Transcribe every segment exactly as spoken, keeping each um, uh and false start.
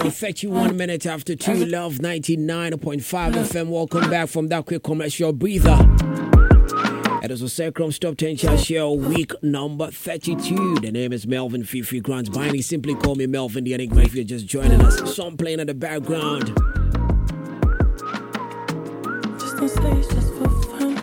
around thirty-one minutes after two. Love ninety-nine point five F M. Welcome back from that quick commercial breather. It is a Sacrum Stop ten Chart Show, week number thirty-two. The name is Melvin Fifi Grant Biney. Simply call me Melvin the Enigma if you're just joining us. Song playing in the background. Just don't say it's just for fun.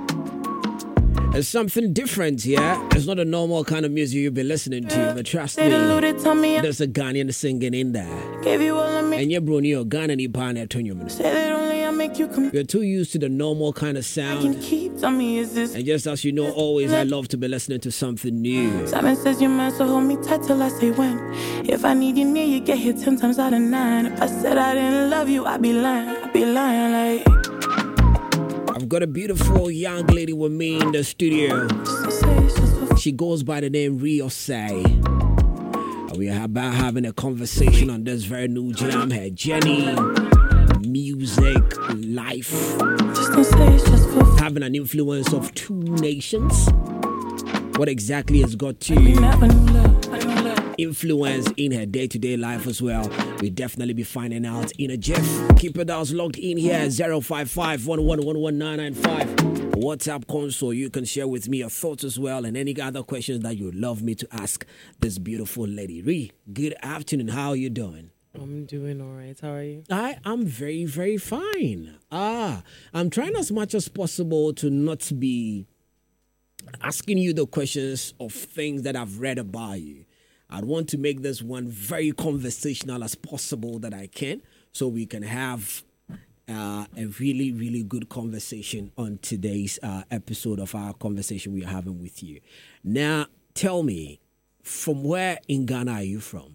It's something different, yeah? It's not a normal kind of music you'll be listening to, but trust me, there's a Ghanaian singing in there. Gave you all I make. And you're Bruni or Ghanaian partner to you. Say that only I make you come. You're too used to the normal kind of I can sound. keep. Tell me, is this? And just as you know, always I love to be listening to something new. Simon says you're mine, so hold me tight till I say when. If I need you near, you get here ten times out of nine. If I said I didn't love you, I'd be lying. I'd be lying like. I've got a beautiful young lady with me in the studio. Just don't say it's just for fun. She goes by the name Rio Say. And we are about having a conversation on this very new jam here. Jenny, music, life. Just don't say it's just for fun. Having an influence of two nations. What exactly has got to You never knew love. I knew love. influence in her day-to-day life as well? We'll definitely be finding out in a jiff. Keep it down logged in here, zero five five, one one one, one nine nine five. WhatsApp console, you can share with me your thoughts as well and any other questions that you'd love me to ask this beautiful lady. Ree, good afternoon. How are you doing? I'm doing all right. How are you? I am very, very fine. Ah, I'm trying as much as possible to not be asking you the questions of things that I've read about you. I want to make this one very conversational as possible that I can, so we can have uh, a really, really good conversation on today's uh, episode of our conversation we are having with you. Now, tell me, from where in Ghana are you from?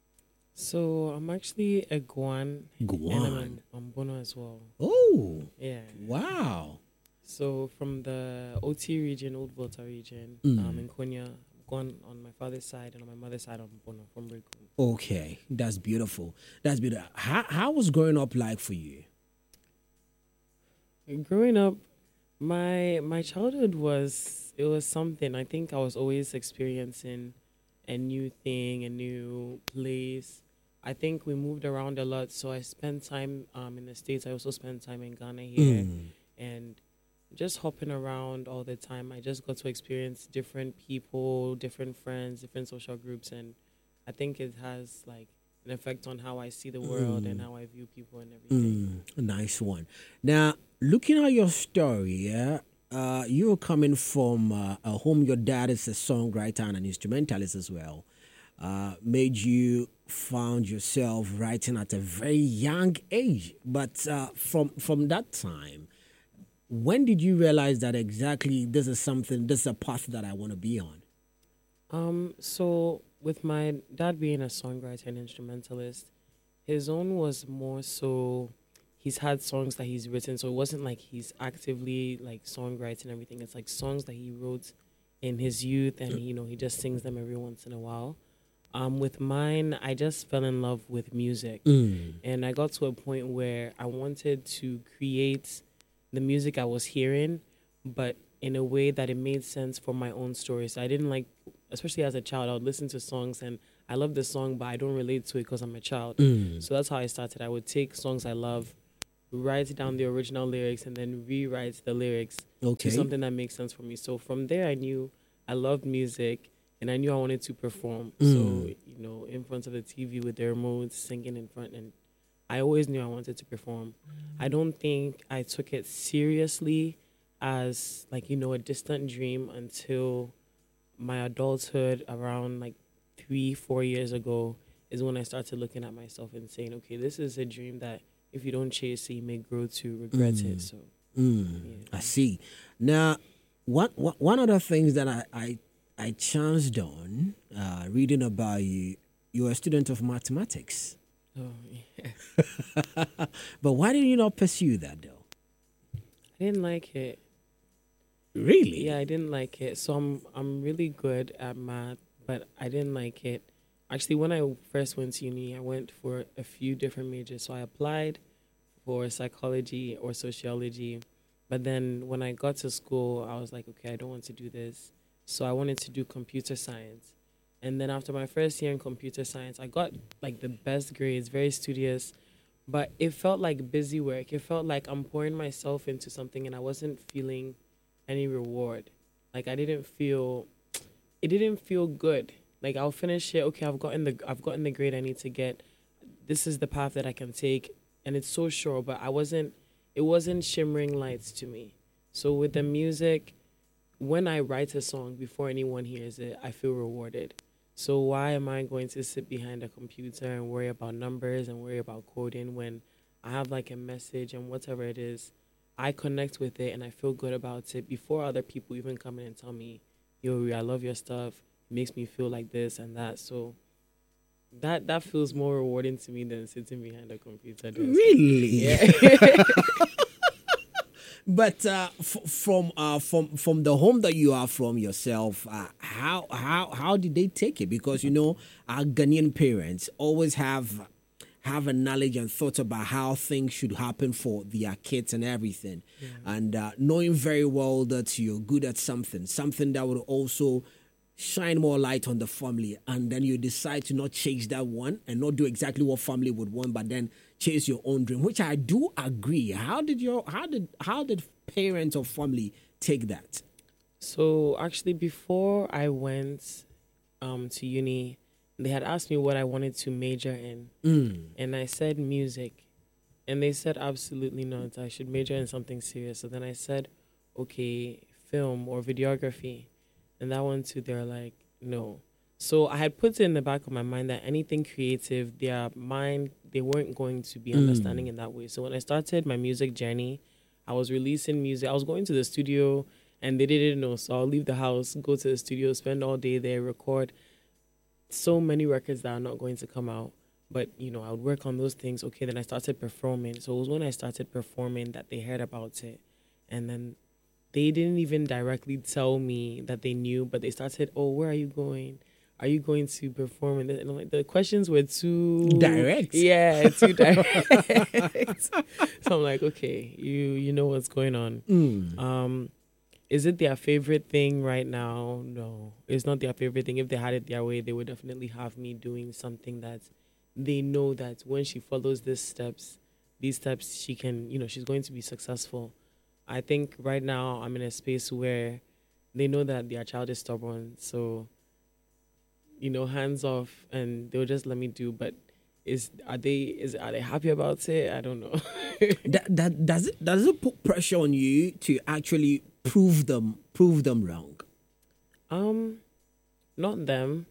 So I'm actually a Guan. Guan. And I'm, I'm Bono as well. Oh, Yeah. wow. So from the O T region, Old Volta region, Mm. um, in Konya, Guan on my father's side, and on my mother's side, I'm Bono from Breku. Okay, that's beautiful. That's beautiful. How, how was growing up like for you? Growing up, my my childhood was it was something. I think I was always experiencing a new thing, a new place. I think we moved around a lot, so I spent time um, in the States. I also spent time in Ghana here, Mm. and just hopping around all the time. I just got to experience different people, different friends, different social groups, and I think it has like an effect on how I see the world Mm. and how I view people and everything. Mm, a nice one. Now, looking at your story, yeah, uh, you're coming from uh, a home your dad is a songwriter and an instrumentalist as well. Uh, made you found yourself writing at a very young age. But uh, from from that time, when did you realize that exactly this is something, this is a path that I want to be on? Um, so with my dad being a songwriter and instrumentalist, his own was more so he's had songs that he's written, so it wasn't like he's actively like songwriting everything. It's like songs that he wrote in his youth, and you know he just sings them every once in a while. Um, with mine, I just fell in love with music, Mm. and I got to a point where I wanted to create the music I was hearing, but in a way that it made sense for my own story. So I didn't like, especially as a child, I would listen to songs and I love the song, but I don't relate to it because I'm a child. Mm. So that's how I started. I would take songs I love, write down the original lyrics, and then rewrite the lyrics Okay. to something that makes sense for me. So from there, I knew I loved music and I knew I wanted to perform. Mm. So, you know, in front of the T V with the remote, singing in front, and I always knew I wanted to perform. I don't think I took it seriously as like, you know, a distant dream until my adulthood around like three, four years ago is when I started looking at myself and saying, okay, this is a dream that if you don't chase it, you may grow to regret Mm. it. So, Mm. yeah. I see. Now, one, one one of the things that I, I, I chanced on uh, reading about you, you're a student of mathematics. Oh, yeah. But why did you not pursue that though? I didn't like it. Really? Yeah, I didn't like it. So I'm I'm really good at math, but I didn't like it. Actually, when I first went to uni, I went for a few different majors. So I applied for psychology or sociology, but then when I got to school, I was like, okay, I don't want to do this. So I wanted to do computer science. And then after my first year in computer science, I got like the best grades, very studious, but it felt like busy work. It felt like I'm pouring myself into something and I wasn't feeling any reward. Like I didn't feel, it didn't feel good. Like I'll finish it. Okay, I've gotten the, I've gotten the grade I need to get. This is the path that I can take, and it's so sure. But I wasn't, it wasn't shimmering lights to me. So with the music, when I write a song before anyone hears it, I feel rewarded. So why am I going to sit behind a computer and worry about numbers and worry about coding when I have like a message and whatever it is, I connect with it and I feel good about it before other people even come in and tell me, yo, I love your stuff. It makes me feel like this and that. So that that feels more rewarding to me than sitting behind a computer. Really? Yeah. But uh, f- from uh, from from the home that you are from yourself, uh, how how how did they take it? Because you know our Ghanaian parents always have have a knowledge and thought about how things should happen for their kids and everything, yeah. and uh, knowing very well that you're good at something, something that would also shine more light on the family, and then you decide to not chase that one and not do exactly what family would want, but then chase your own dream, which I do agree. How did your how did how did parents or family take that? So actually, before I went um, to uni, they had asked me what I wanted to major in, mm. and I said music, and they said absolutely not. I should major in something serious. So then I said, okay, film or videography. And that one too, they're like, no. So I had put it in the back of my mind that anything creative, their mind, they weren't going to be mm. understanding in that way. So when I started my music journey, I was releasing music. I was going to the studio and they didn't know. So I'll leave the house, go to the studio, spend all day there, record so many records that are not going to come out. But, you know, I would work on those things. Okay, then I started performing. So it was when I started performing that they heard about it. And then they didn't even directly tell me that they knew, but they started, oh, where are you going? Are you going to perform? And I'm like, the questions were too... direct. Yeah, too direct. So I'm like, okay, you you know what's going on. Mm. Um, is it their favorite thing right now? No, it's not their favorite thing. If they had it their way, they would definitely have me doing something that they know that when she follows these steps, these steps, she can, you know, she's going to be successful. I think right now I'm in a space where they know that their child is stubborn. So, you know, hands off, and they'll just let me do. But is are they is are they happy about it? I don't know. that, that does it does it put pressure on you to actually prove them prove them wrong? Um, not them.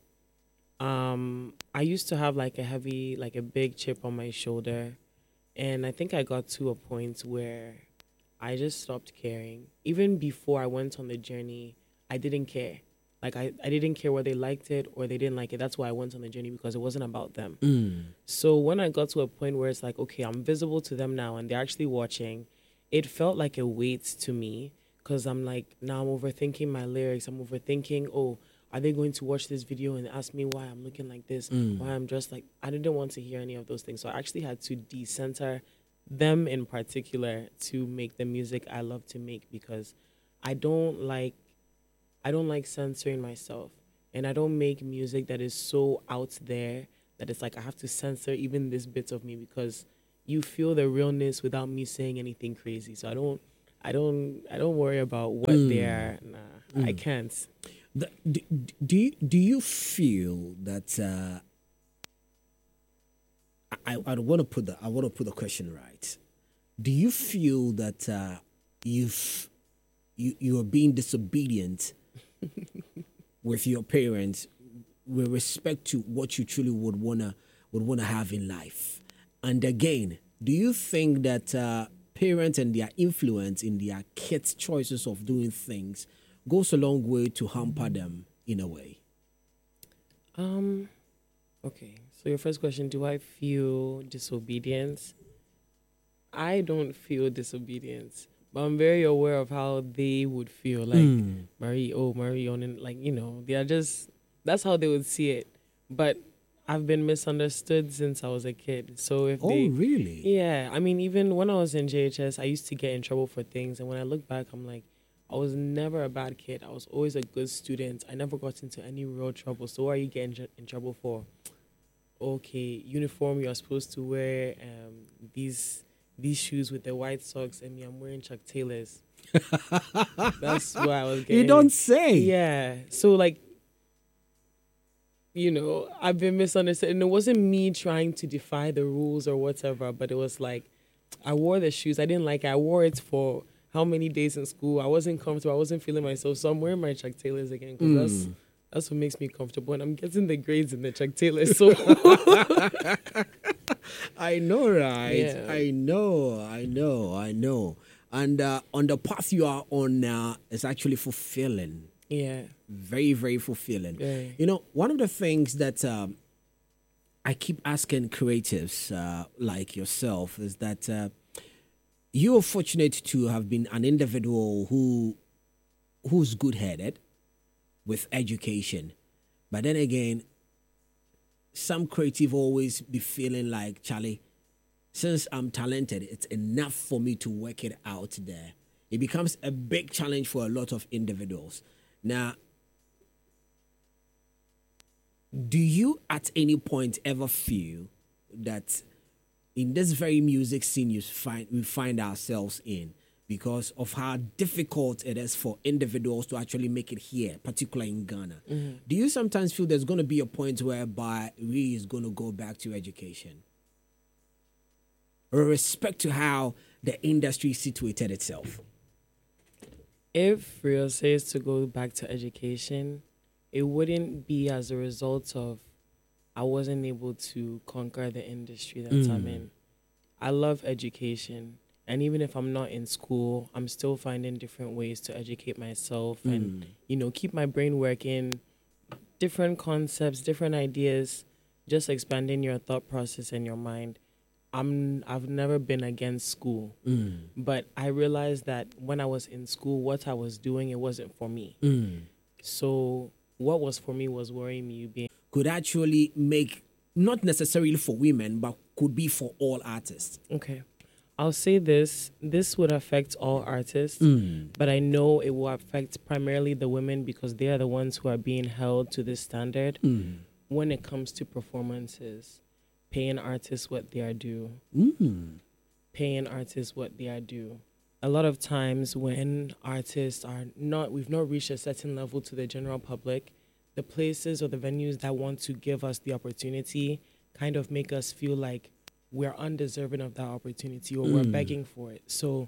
Um, I used to have like a heavy, like a big chip on my shoulder, and I think I got to a point where I just stopped caring. Even before I went on the journey, I didn't care. Like, I, I didn't care whether they liked it or they didn't like it. That's why I went on the journey, because it wasn't about them. Mm. So when I got to a point where it's like, okay, I'm visible to them now and they're actually watching, it felt like a weight to me, because I'm like, now I'm overthinking my lyrics. I'm overthinking, oh, are they going to watch this video and ask me why I'm looking like this, mm. why I'm dressed like... I didn't want to hear any of those things. So I actually had to decenter them in particular to make the music I love to make, because I don't like I don't like censoring myself, and I don't make music that is so out there that it's like I have to censor even this bit of me, because you feel the realness without me saying anything crazy. So I don't I don't I don't worry about what mm. they are. Nah, mm. I can't. The, do, do you do you feel that uh I, I want to put the I want to put the question right. Do you feel that uh, you've you you are being disobedient with your parents with respect to what you truly would wanna would wanna have in life? And again, do you think that uh, parents and their influence in their kids' choices of doing things goes a long way to hamper them in a way? Um. Okay. So your first question, do I feel disobedience? I don't feel disobedience, but I'm very aware of how they would feel. Like, mm. Marie, oh, Marie, on, and like, you know, they are just, that's how they would see it. But I've been misunderstood since I was a kid. So if oh, they... really? Yeah. I mean, even when I was in J H S, I used to get in trouble for things. And when I look back, I'm like, I was never a bad kid. I was always a good student. I never got into any real trouble. So what are you getting tr- in trouble for? Okay, uniform, you're supposed to wear um, these these shoes with the white socks, and me, I'm wearing Chuck Taylors. That's what I was getting. You don't say. Yeah. So, like, you know, I've been misunderstood. And it wasn't me trying to defy the rules or whatever, but it was like, I wore the shoes. I didn't like it. I wore it for how many days in school. I wasn't comfortable. I wasn't feeling myself. So I'm wearing my Chuck Taylors again because mm. that's, that's what makes me comfortable. And I'm getting the grades in the Chuck Taylors. So I know, right? Yeah. I know, I know, I know. And uh, on the path you are on now is actually fulfilling. Yeah. Very, very fulfilling. Yeah. You know, one of the things that um, I keep asking creatives uh, like yourself is that uh, you are fortunate to have been an individual who who's good-headed with education. But then again, some creative always be feeling like, Charlie, since I'm talented, it's enough for me to work it out there. It becomes a big challenge for a lot of individuals. Now, do you at any point ever feel that in this very music scene you find, we find ourselves in, because of how difficult it is for individuals to actually make it here, particularly in Ghana, mm-hmm. do you sometimes feel there's going to be a point whereby we is going to go back to education? With respect to how the industry situated itself? If Rio says to go back to education, it wouldn't be as a result of I wasn't able to conquer the industry that mm. I'm in. I love education. And even if I'm not in school, I'm still finding different ways to educate myself mm. and, you know, keep my brain working, different concepts, different ideas, just expanding your thought process and your mind. I'm, I've never been against school, mm. but I realized that when I was in school, what I was doing, it wasn't for me. Mm. So what was for me was worrying me being... Could actually make, not necessarily for women, but could be for all artists. Okay. I'll say this, this would affect all artists, mm. but I know it will affect primarily the women because they are the ones who are being held to this standard mm. when it comes to performances. Paying artists what they are due. Mm. Paying artists what they are due. A lot of times when artists are not, we've not reached a certain level to the general public, the places or the venues that want to give us the opportunity kind of make us feel like we're undeserving of that opportunity or mm. we're begging for it. So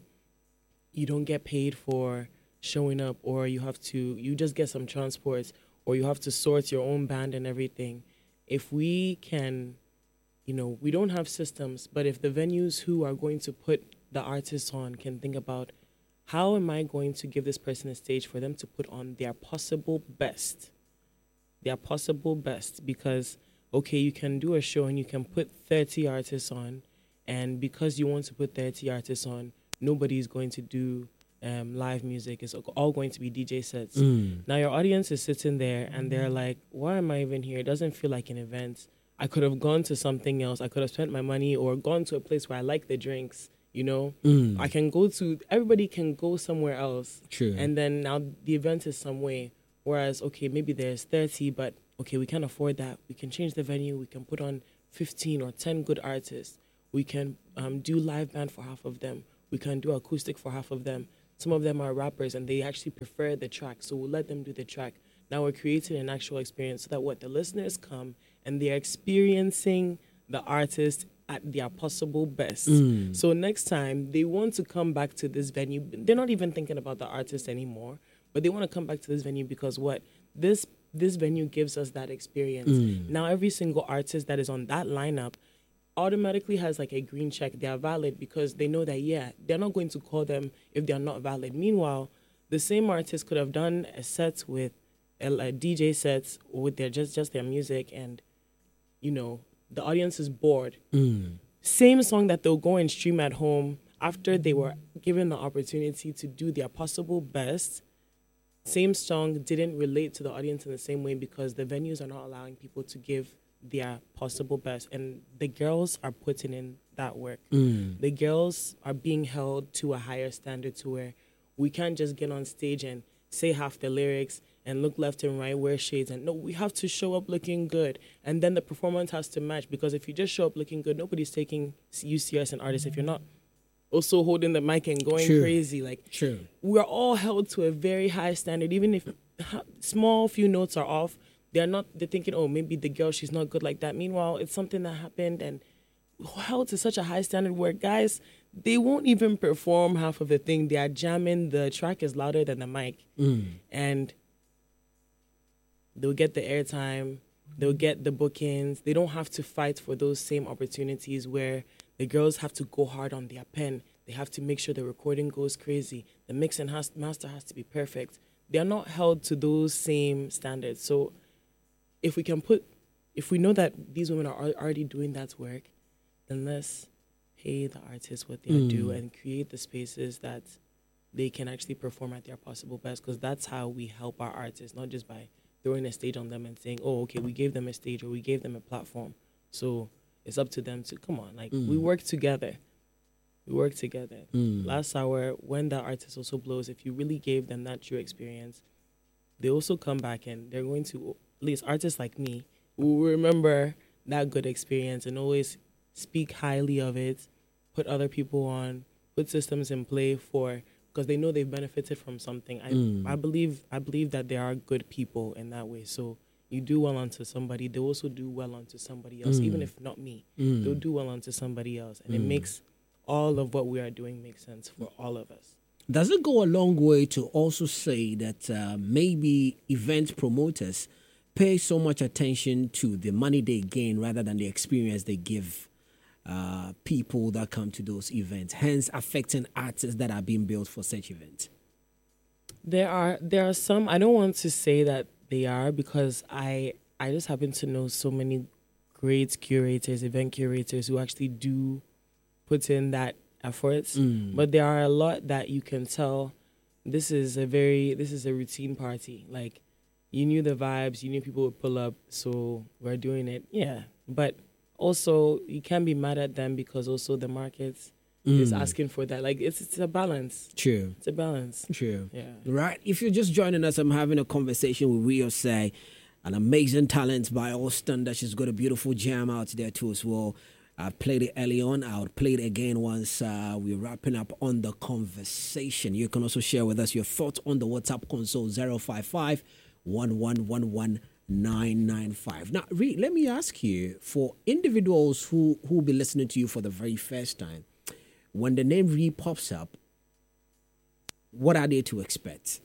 you don't get paid for showing up, or you have to, you just get some transports, or you have to sort your own band and everything. If we can... You know, we don't have systems, but if the venues who are going to put the artists on can think about how am I going to give this person a stage for them to put on their possible best, their possible best, because, okay, you can do a show and you can put thirty artists on, and because you want to put thirty artists on, nobody's going to do um, live music. It's all going to be D J sets. Mm. Now your audience is sitting there and they're like, why am I even here? It doesn't feel like an event. I could have gone to something else. I could have spent my money or gone to a place where I like the drinks, you know. Mm. I can go to, everybody can go somewhere else. True. And then now the event is some way. Whereas, okay, maybe there's thirty, but okay, we can't afford that. We can change the venue. We can put on fifteen or ten good artists. We can um, do live band for half of them. We can do acoustic for half of them. Some of them are rappers and they actually prefer the track. So we'll let them do the track. Now we're creating an actual experience so that what the listeners come and they're experiencing the artist at their possible best. Mm. So next time they want to come back to this venue, they're not even thinking about the artist anymore, but they want to come back to this venue because what? This this venue gives us that experience. Mm. Now every single artist that is on that lineup automatically has like a green check. They are valid because they know that, yeah, they're not going to call them if they're not valid. Meanwhile, the same artist could have done a set with a, a D J sets with their just, just their music, and you know, the audience is bored. Mm. Same song that they'll go and stream at home after they were given the opportunity to do their possible best. Same song didn't relate to the audience in the same way because the venues are not allowing people to give their possible best. And the girls are putting in that work. Mm. The girls are being held to a higher standard to where We can't just get on stage and say half the lyrics and look left and right, wear shades. And no, we have to show up looking good. And then the performance has to match, because if you just show up looking good, nobody's taking you serious as an artist if you're not also holding the mic and going True. crazy. Like, True. we're all held to a very high standard. Even if small few notes are off, they're not, they're thinking, oh, maybe the girl, she's not good like that. Meanwhile, it's something that happened, and held to such a high standard where guys, they won't even perform half of the thing. They are jamming. The track is louder than the mic. Mm. And they'll get the airtime. They'll get the bookings. They don't have to fight for those same opportunities where the girls have to go hard on their pen. They have to make sure the recording goes crazy. The mix and has, master has to be perfect. They're not held to those same standards. So if we can put, if we know that these women are already doing that work, then let's pay the artists what they Mm. do and create the spaces that they can actually perform at their possible best, because that's how we help our artists, not just by throwing a stage on them and saying, oh, okay, we gave them a stage or we gave them a platform. So it's up to them to, come on, like, Mm. we work together. We work together. Mm. Last hour, when the artist also blows, if you really gave them that true experience, they also come back and they're going to, at least artists like me, will remember that good experience and always speak highly of it, put other people on, put systems in play for, because they know they've benefited from something. I Mm. I believe I believe that there are good people in that way. So you do well onto somebody, they also do well onto somebody else, Mm. even if not me. Mm. They'll do well onto somebody else. And it Mm. makes all of what we are doing make sense for all of us. Does it go a long way to also say that uh, maybe event promoters pay so much attention to the money they gain rather than the experience they give uh, people that come to those events, hence affecting artists that are being built for such events? There are there are some, I don't want to say that they are, because I I just happen to know so many great curators, event curators who actually do put in that effort. Mm. But there are a lot that you can tell this is a very this is a routine party. Like, you knew the vibes, you knew people would pull up, so we're doing it. Yeah. But also you can't be mad at them, because also the market is Mm. asking for that. Like, it's it's a balance. True. It's a balance. True. Yeah. Right. If you're just joining us, I'm having a conversation with Rio Say, an amazing talent by all standards. She's got a beautiful jam out there too as well. I played it early on. I'll play it again once uh, we're wrapping up on the conversation. You can also share with us your thoughts on the WhatsApp console zero five five, one one one one, nine nine five. Now, Ree, let me ask you, for individuals who who will be listening to you for the very first time, when the name Ree pops up, what are they to expect?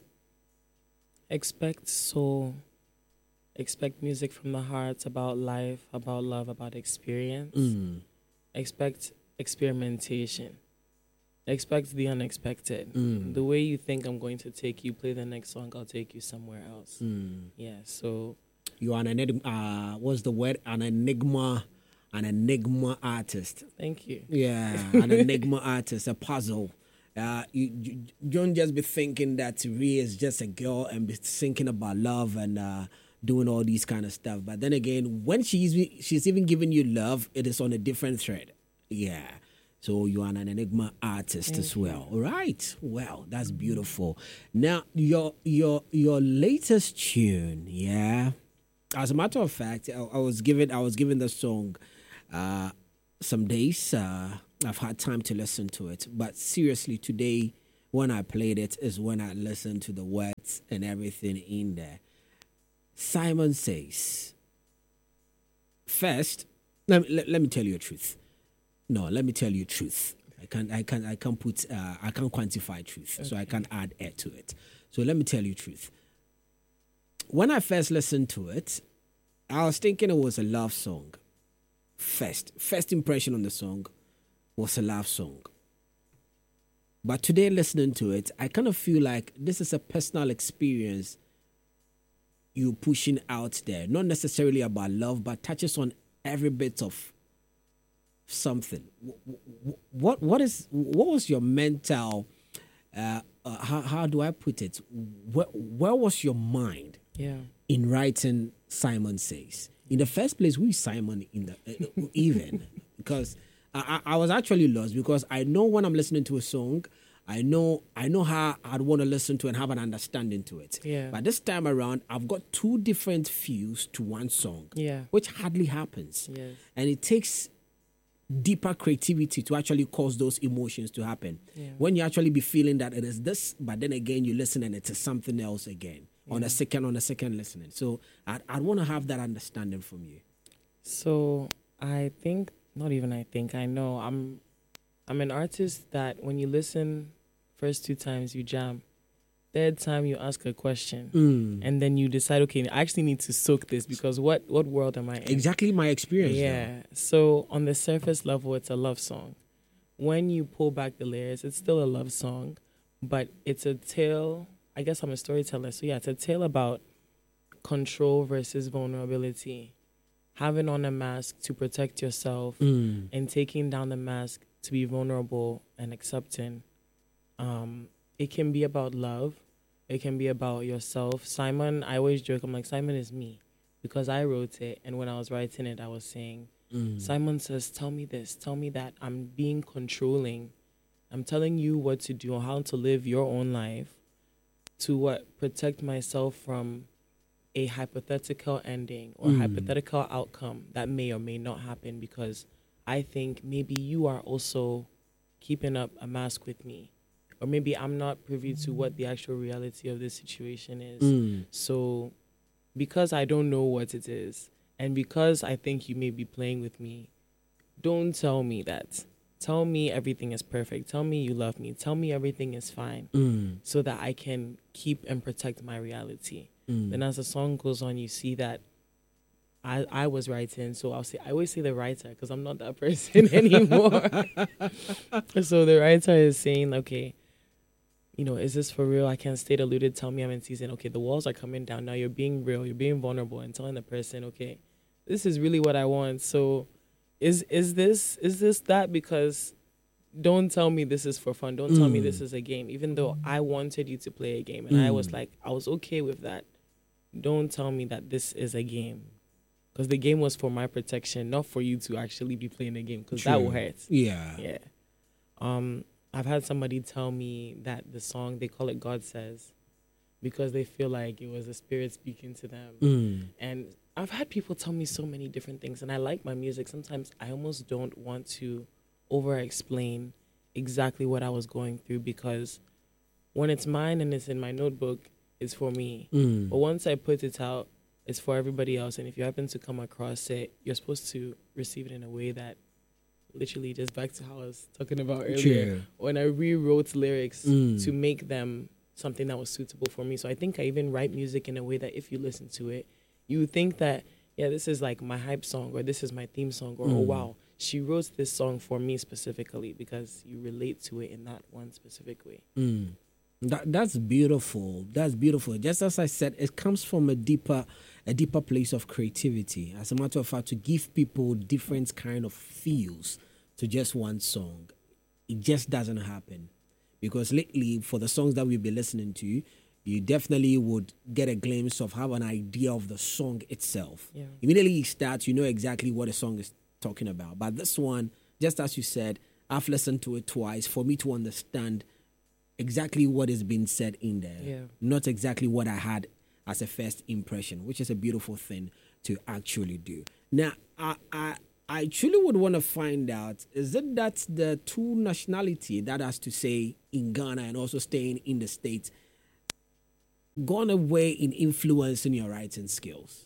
Expect soul. Expect music from the heart, about life, about love, about experience. Mm. Expect experimentation. Expect the unexpected. Mm. The way you think I'm going to take you, play the next song, I'll take you somewhere else. Mm. Yeah, so You are an enigma. Uh, what's the word? An enigma. An enigma artist. thank you. Yeah, an enigma artist, a puzzle. Uh, you, you don't just be thinking that Ree is just a girl and be thinking about love and uh, doing all these kind of stuff. But then again, when she's she's even giving you love, it is on a different thread. Yeah. So you are an enigma artist as well. All right. Well, that's beautiful. Now, your your your latest tune, yeah. As a matter of fact, I, I was given I was given the song uh, some days. Uh, I've had time to listen to it, but seriously, today when I played it is when I listened to the words and everything in there. Simon Says. First, let me, let, let me tell you a truth. No, let me tell you truth. I can't I can't I can't put uh, I can't quantify truth, okay. So I can't add air to it. So let me tell you truth. When I first listened to it, I was thinking it was a love song. First, first impression on the song was a love song. But today, listening to it, I kind of feel like this is a personal experience you're pushing out there. Not necessarily about love, but touches on every bit of something. What what is what was your mental? Uh, uh, how how do I put it? Where, where was your mind? Yeah. In writing Simon Says? In the first place, who is Simon in the uh, even? Because I, I was actually lost, because I know when I'm listening to a song, I know I know how I'd want to listen to and have an understanding to it. Yeah. But this time around, I've got two different feels to one song. Yeah. Which hardly happens. Yes. And it takes deeper creativity to actually cause those emotions to happen. Yeah. When you actually be feeling that it is this, but then again you listen and it is something else again. Yeah. On a second, on a second listening. So I'd, I'd want to have that understanding from you. So I think, not even I think, I know, I'm I'm an artist that when you listen first two times you jam, third time you ask a question, mm. and then you decide, okay, I actually need to soak this because what, what world am I in? Exactly my experience. Yeah. Though. So on the surface level, it's a love song. When you pull back the layers, it's still a love song, but it's a tale. I guess I'm a storyteller. So yeah, it's a tale about control versus vulnerability. Having on a mask to protect yourself mm. and taking down the mask to be vulnerable and accepting. Um, it can be about love. It can be about yourself. Simon, I always joke, I'm like, Simon is me because I wrote it. And when I was writing it, I was saying, mm. Simon says, tell me this, tell me that. I'm being controlling. I'm telling you what to do, how to live your own life to what? Protect myself from a hypothetical ending or mm. hypothetical outcome that may or may not happen because I think maybe you are also keeping up a mask with me. Or maybe I'm not privy to what the actual reality of this situation is. Mm. So because I don't know what it is, and because I think you may be playing with me, don't tell me that. Tell me everything is perfect. Tell me you love me. Tell me everything is fine mm. so that I can keep and protect my reality. Mm. Then as the song goes on, you see that I, I was writing, so I'll say I always say the writer because I'm not that person anymore. So the writer is saying, okay, you know, is this for real? I can't stay deluded. Tell me I'm in season. Okay, the walls are coming down now. You're being real. You're being vulnerable and telling the person, okay, this is really what I want. So is is this is this that? Because don't tell me this is for fun. Don't tell Mm. me this is a game. Even though I wanted you to play a game and I was Mm. like, I was okay with that. Don't tell me that this is a game. Because the game was for my protection, not for you to actually be playing a game. Because that will hurt. Yeah. Yeah. Um, I've had somebody tell me that the song, they call it God Says, because they feel like it was the spirit speaking to them. Mm. And I've had people tell me so many different things. And I like my music. Sometimes I almost don't want to over-explain exactly what I was going through because when it's mine and it's in my notebook, it's for me. Mm. But once I put it out, it's for everybody else. And if you happen to come across it, you're supposed to receive it in a way that literally just back to how I was talking about earlier. Sure. When I rewrote lyrics Mm. to make them something that was suitable for me. So I think I even write music in a way that if you listen to it, you think that, yeah, this is like my hype song or this is my theme song or, Mm. oh, wow, she wrote this song for me specifically because you relate to it in that one specific way. Mm. That that's beautiful. That's beautiful. Just as I said, it comes from a deeper, a deeper place of creativity. As a matter of fact, to give people different kind of feels to just one song, it just doesn't happen. Because lately, for the songs that we've been listening to, you definitely would get a glimpse of have an idea of the song itself. Yeah. Immediately you start, you know exactly what the song is talking about. But this one, just as you said, I've listened to it twice for me to understand exactly what is being said in there, Yeah. not exactly what I had as a first impression, which is a beautiful thing to actually do. Now, I I, I truly would want to find out, is it that the two nationality, that has to say in Ghana and also staying in the States, gone away in influencing your writing skills?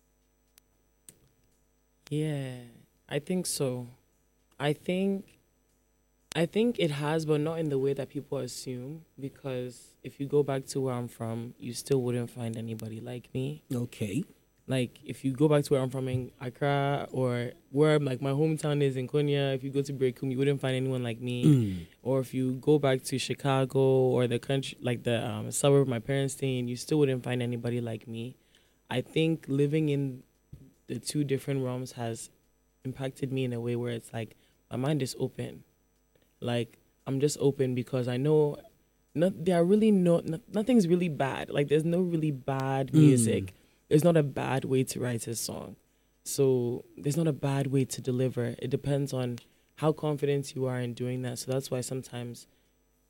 Yeah, I think so. I think I think it has, but not in the way that people assume, because if you go back to where I'm from, you still wouldn't find anybody like me. Okay. Like, if you go back to where I'm from in Accra or where, like, my hometown is in Konya, if you go to Brekum, you wouldn't find anyone like me. Mm. Or if you go back to Chicago or the country, like the um, suburb my parents stay in, you still wouldn't find anybody like me. I think living in the two different realms has impacted me in a way where it's like my mind is open. Like, I'm just open because I know not, there are really no, no, nothing's really bad. Like, there's no really bad music. Mm. There's not a bad way to write a song. So there's not a bad way to deliver. It depends on how confident you are in doing that. So that's why sometimes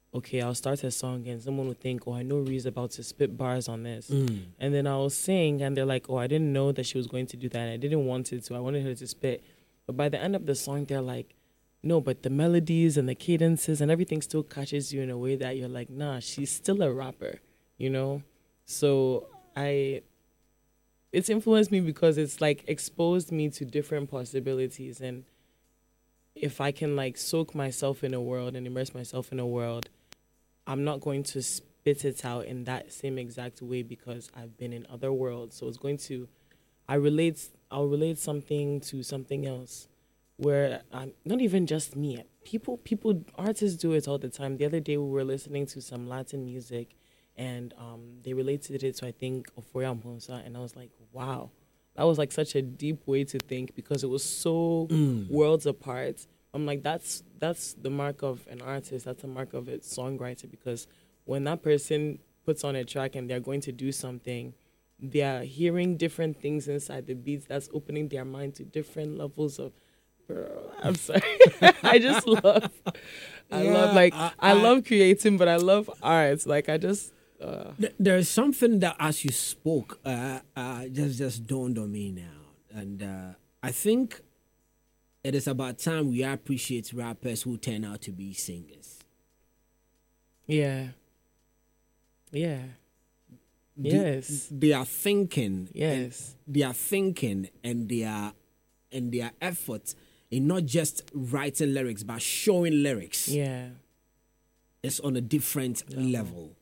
okay, I'll start a song and someone will think, oh, I know Ree's about to spit bars on this. Mm. And then I'll sing and they're like, oh, I didn't know that she was going to do that. I didn't want it to. I wanted her to spit. But by the end of the song, they're like, no, but the melodies and the cadences and everything still catches you in a way that you're like, nah, she's still a rapper, you know? So I, it's influenced me because it's like exposed me to different possibilities. And if I can like soak myself in a world and immerse myself in a world, I'm not going to spit it out in that same exact way because I've been in other worlds. So it's going to, I relate, I'll relate something to something else where um, not even just me. People, people, artists do it all the time. The other day we were listening to some Latin music and um, they related it to, I think, Ofoya Mponsa. And I was like, wow, that was like such a deep way to think because it was so Mm. worlds apart. I'm like, that's that's the mark of an artist. That's the mark of a songwriter because when that person puts on a track and they're going to do something, they are hearing different things inside the beats that's opening their mind to different levels of. Bro, I'm sorry. I just love. I Yeah, love like I- I, I- love creating, but I love art. Like I just. Uh, Th- There's something that, as you spoke, uh, uh, just just dawned on me now, and uh, I think it is about time we appreciate rappers who turn out to be singers. yeah. Yeah. They- Yes. they are thinking. Yes. and they are thinking, and they are and their effort in not just writing lyrics but showing lyrics Yeah. is on a different level.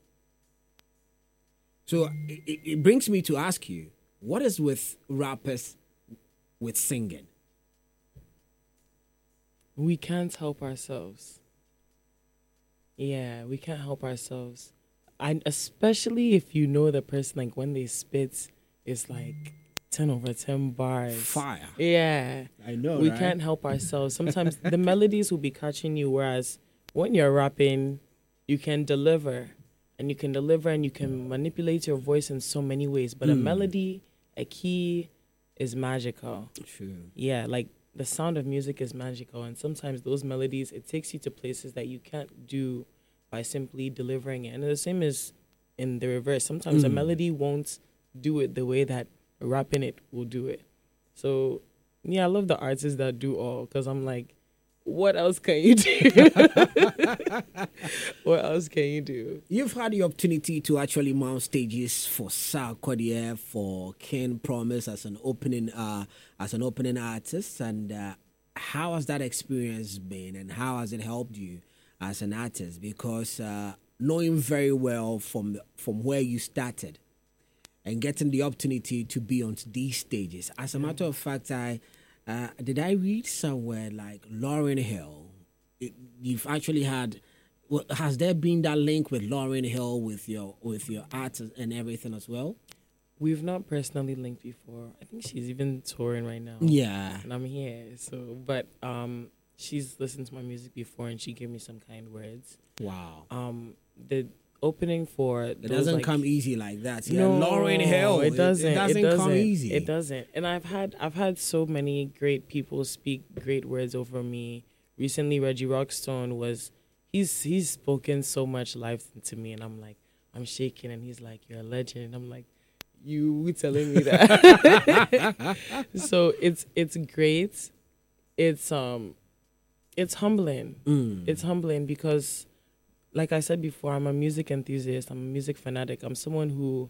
So it, it it brings me to ask you, what is with rappers with singing? We can't help ourselves. Yeah, we can't help ourselves. And especially if you know the person, like when they spit, it's like ten over ten bars. Fire. Yeah. I know, We right? can't help ourselves. Sometimes the melodies will be catching you, whereas when you're rapping, you can deliver. And you can deliver and you can manipulate your voice in so many ways. But a Mm. melody, a key is magical. True. Yeah, like the sound of music is magical, and sometimes those melodies, it takes you to places that you can't do by simply delivering it. And the same is in the reverse. Sometimes a Mm. melody won't do it the way that rapping it will do it. So yeah, I love the artists that do all because I'm like, what else can you do? What else can you do? You've had the opportunity to actually mount stages for Sarkodie, for Ken Promise as an opening uh, as an opening artist, and uh, how has that experience been, and how has it helped you as an artist? Because uh, knowing very well from from where you started and getting the opportunity to be on these stages. As a matter of fact, I uh, did I read somewhere like Lauryn Hill. It, you've actually had. Well, has there been that link with Lauryn Hill with your with your art and everything as well? We've not personally linked before. I think she's even touring right now. Yeah. And I'm here. So, but um, she's listened to my music before, and she gave me some kind words. Wow. Um, the opening for It doesn't like, come easy like that. Yeah, No, Lauryn Hill. It doesn't. It, doesn't, doesn't come easy. It doesn't. And I've had I've had so many great people speak great words over me. Recently, Reggie Rockstone was he's he's spoken so much life to me, and I'm like I'm shaking, and he's like, "You're a legend," and I'm like, "You telling me that?" So it's it's great. It's um, it's humbling. Mm. It's humbling because, like I said before, I'm a music enthusiast. I'm a music fanatic. I'm someone who